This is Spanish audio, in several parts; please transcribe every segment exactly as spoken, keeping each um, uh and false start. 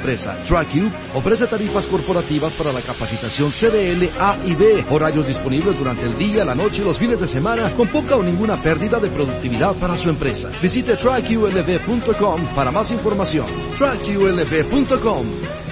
empresa. TrackU ofrece tarifas corporativas para la capacitación C D L A y B, horarios disponibles durante el día, la noche y los fines de semana, con poca o ninguna pérdida de productividad para su empresa. Visite track u l b punto com para más información. track u l b punto com.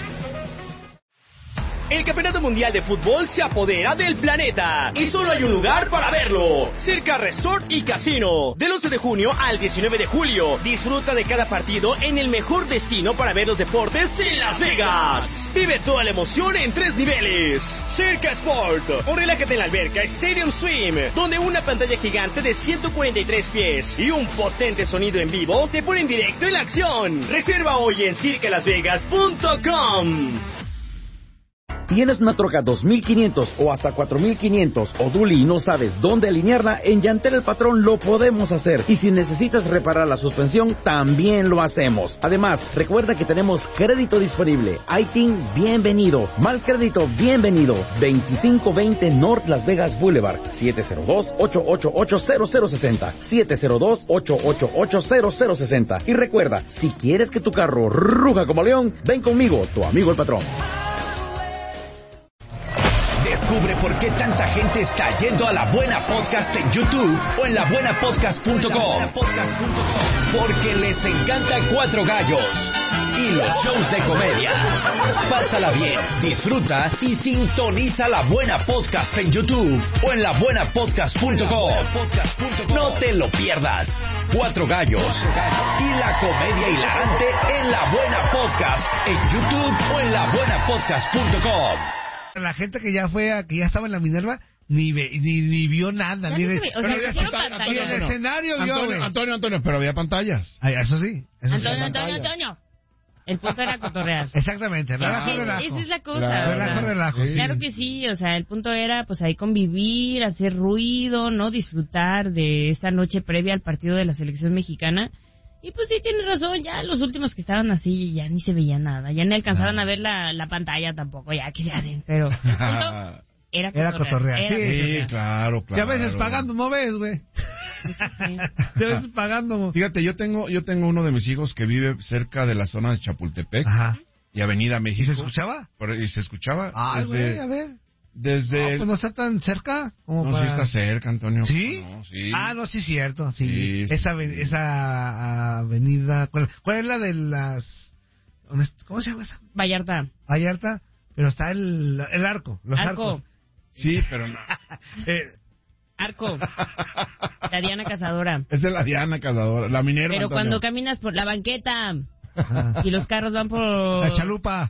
El Campeonato Mundial de Fútbol se apodera del planeta y solo hay un lugar para verlo: Circa Resort y Casino. Del once de junio al diecinueve de julio, disfruta de cada partido en el mejor destino para ver los deportes en Las Vegas. Vive toda la emoción en tres niveles. Circa Sport, o relájate en la alberca Stadium Swim, donde una pantalla gigante de ciento cuarenta y tres pies y un potente sonido en vivo te ponen directo en la acción. Reserva hoy en circa las vegas punto com. ¿Tienes una troca dos mil quinientos o hasta cuatro mil quinientos o Dually y no sabes dónde alinearla? En Llantera El Patrón lo podemos hacer. Y si necesitas reparar la suspensión, también lo hacemos. Además, recuerda que tenemos crédito disponible. I T I N, bienvenido. Mal crédito, bienvenido. veinticinco veinte North Las Vegas Boulevard. siete cero dos, ocho ocho ocho, cero cero seis cero. siete cero dos, ocho ocho ocho, cero cero seis cero. Y recuerda, si quieres que tu carro ruja como león, ven conmigo, tu amigo el patrón. Descubre por qué tanta gente está yendo a La Buena Podcast en YouTube o en la buena podcast punto com. Porque les encanta Cuatro Gallos y los shows de comedia. Pásala bien, disfruta y sintoniza La Buena Podcast en YouTube o en la buena podcast punto com. No te lo pierdas. Cuatro Gallos y la comedia hilarante en La Buena Podcast en YouTube o en la buena podcast punto com. La gente que ya fue, a, que ya estaba en la Minerva, ni ve, ni, ni vio nada. Ni, de, o sea, pusieron pantalla. Ni el escenario vio, Antonio, güey. Antonio, Antonio, pero había pantallas. Ay, eso sí. Eso Antonio, sí. Antonio, Antonio. El punto era cotorrear. Exactamente, relajo, es, relajo. Esa es la cosa. Claro, o sea, relajo, relajo. Sí. Claro que sí, o sea, el punto era pues ahí convivir, hacer ruido, ¿no? Disfrutar de esta noche previa al partido de la selección mexicana. Y pues sí, tienes razón, ya los últimos que estaban así ya ni se veía nada, ya ni alcanzaban ah. a ver la, la pantalla tampoco, ya que se hacen, pero el punto era cotorrear. Era cotorrear, sí, cotorrear. claro, claro. Y a veces pagando no ves, güey. Sí, sí. Y a veces pagando. Fíjate, yo tengo, yo tengo uno de mis hijos que vive cerca de la zona de Chapultepec. Ajá. Y Avenida México. ¿Y se escuchaba? Por, y se escuchaba. Ah, desde, güey, a ver. Desde No, el... pues no está tan cerca. Como no, para... sí está cerca, Antonio. ¿Sí? No, sí. Ah, no, sí, cierto. Sí. Sí, sí, esa, sí. esa avenida. ¿Cuál, ¿Cuál es la de las. ¿Cómo se llama esa? Vallarta. Vallarta. Pero está el, el arco. Los Arco. arcos. Sí, pero no. eh, Arco. La Diana Cazadora. Es de la Diana Cazadora. La Minerva. Pero Antonio. cuando caminas por la banqueta Ajá. y los carros van por... La chalupa.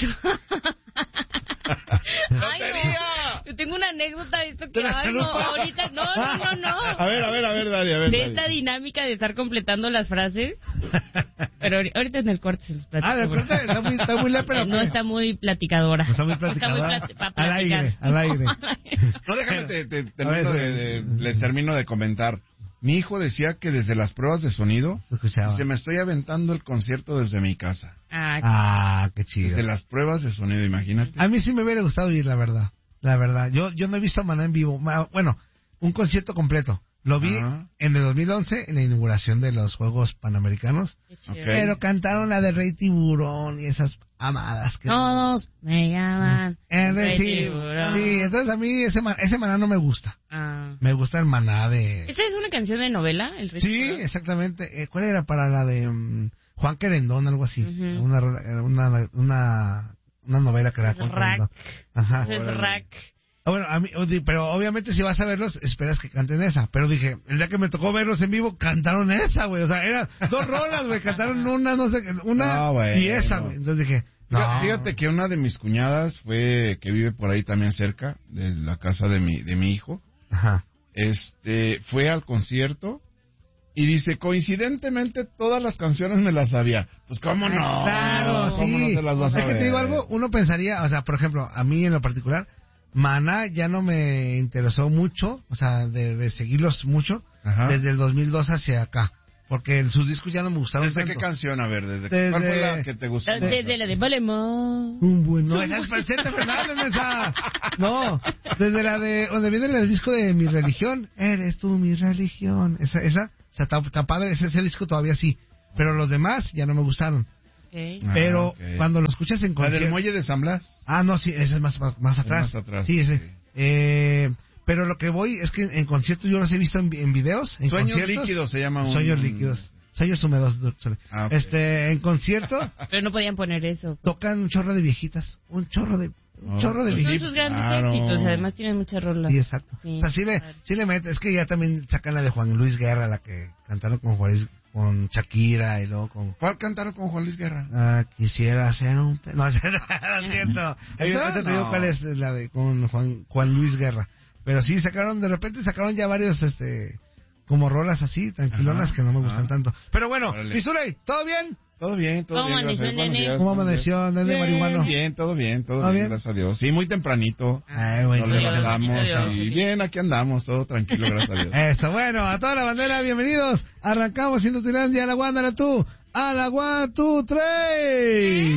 Ay, no. Yo tengo una anécdota de esto que, ay, no, ahorita, no, no, no, no. A ver, a ver, a ver, Dari, a ver. De Dari. esta dinámica de estar completando las frases. Pero ahorita en el corte se los platico. Ah, de porque- acuerdo, está muy, está muy lépera. No está muy platicadora. No está muy platicadora. Está muy plati- pa' Al platicar. aire, al aire. No, déjame, te, te, termino A ver, de, de- les termino de comentar. Mi hijo decía que desde las pruebas de sonido, Se escuchaba. se me estoy aventando el concierto desde mi casa. Ah, Ah, qué chido. Desde las pruebas de sonido, imagínate. A mí sí me hubiera gustado ir, la verdad. La verdad. Yo yo no he visto a Maná en vivo. Ma- Bueno, un concierto completo. Lo vi Ajá. en el dos mil once, en la inauguración de los Juegos Panamericanos. qué chido. Ok. Pero cantaron la de Rey Tiburón y esas amadas que... Todos me llaman El Rey Rey Tiburón. Tiburón. Sí, entonces a mí ese, ma- ese Maná no me gusta. Ah. Me gusta el Maná de... ¿Esa es una canción de novela? El Rey Sí, Tiburón? exactamente. Eh, ¿Cuál era para la de mm, Juan Querendón, algo así? Ujú. una, rola- era una, una, una novela que era Es Juan rack. Querendón. Ajá. Ese es rack. Ah, bueno, a mí, o di- pero obviamente si vas a verlos, esperas que canten esa. Pero dije, el día que me tocó verlos en vivo, cantaron esa, güey. O sea, eran dos rolas, güey. Cantaron una, no sé, qué, una Ah, bueno. y esa, güey. Entonces dije, no. Fíjate, fíjate que una de mis cuñadas fue, que vive por ahí también cerca de la casa de mi, de mi hijo, Ajá. este, fue al concierto y dice, coincidentemente todas las canciones me las sabía. Pues cómo no, Claro, ¿cómo sí. no te las vas a Es que ver? te digo algo, uno pensaría, o sea, por ejemplo, a mí en lo particular, Maná ya no me interesó mucho, o sea, de, de seguirlos mucho, Ajá. desde el dos mil dos hacia acá. Porque sus discos ya no me gustaron ¿Desde tanto. qué canción? A ver, ¿desde, Desde- cuál fue la que te gustó? Desde la de Balemo. Un buen... No, esa es Vicente Fernández, esa. No, desde la de... Donde viene el disco de Mi Religión. Eres tú mi religión. Esa, esa, o sea, está, está padre, ese, ese disco todavía sí. Pero los demás ya no me gustaron. Okay. Pero Ah, okay. cuando lo escuchas en ¿La concierto... del muelle de San Blas? Ah, no, sí, ese es más, más atrás. Es más atrás, Sí, ese. ok. Eh, pero lo que voy es que en conciertos yo los he visto en, en videos. En Sueños conciertos. líquidos se llama un... Sueños líquidos. Sueños húmedos. Ah, ok. Este, en concierto Pero no podían poner eso. tocan un chorro de viejitas. Un chorro de... Un Oh, chorro de Pues son viejitas. sus grandes claro. éxitos, además tienen muchas rolas. Sí, exacto. Sí, o sea, sí le, claro. sí le mete. Es que ya también sacan la de Juan Luis Guerra, la que cantaron con Juan Luis, con Shakira y luego con... ¿Cuál cantaron con Juan Luis Guerra? Ah, quisiera ser un... pe- No, no es cierto. ¿Esa? Ahorita te digo No. cuál es la de con Juan, Juan Luis Guerra. Pero sí, sacaron, de repente sacaron ya varios, este... como rolas así, tranquilonas, Ajá, que no me gustan ajá. tanto. Pero bueno, Órale. Misurey, ¿todo bien? Todo bien, todo ¿Cómo bien. gracias a amaneció, Dios. Buenos nene? días, ¿Cómo buenos amaneció, días. nene Bien, marihuano? Bien, todo bien, todo ¿Todo bien, bien? gracias a Dios. Sí, muy tempranito. Ay, bueno, Nos Dios, levantamos bendito Dios. y bien, aquí andamos, todo tranquilo, gracias a Dios. Esto, bueno, a toda la bandera, bienvenidos. Arrancamos Indutilandia, a la Guándara tú, a la Guá, tú, tres.